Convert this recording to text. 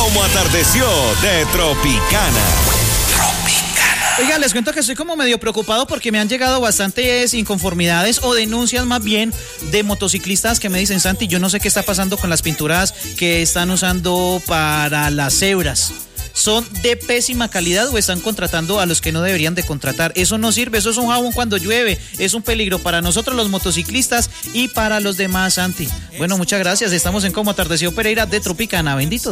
Como atardeció de Tropicana. Oiga, les cuento que estoy como medio preocupado porque me han llegado bastantes inconformidades o denuncias más bien de motociclistas que me dicen: Santi, yo no sé qué está pasando con las pinturas que están usando para las cebras. ¿Son de pésima calidad o están contratando a los que no deberían de contratar? Eso no sirve, eso es un jabón cuando llueve, es un peligro para nosotros los motociclistas y para los demás, Santi. Bueno, muchas gracias, estamos en Como atardeció Pereira de Tropicana, bendito.